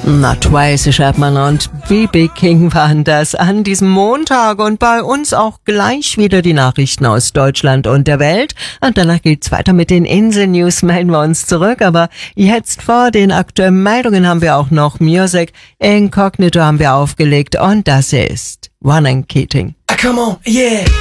Na, Tracy Chapman und B.B. King waren das an diesem Montag und bei uns auch gleich wieder die Nachrichten aus Deutschland und der Welt. Und danach geht's weiter mit den Insel-News, melden wir uns zurück. Aber jetzt vor den aktuellen Meldungen haben wir auch noch Music. Incognito haben wir aufgelegt und das ist Ronan Keating. Come on, yeah.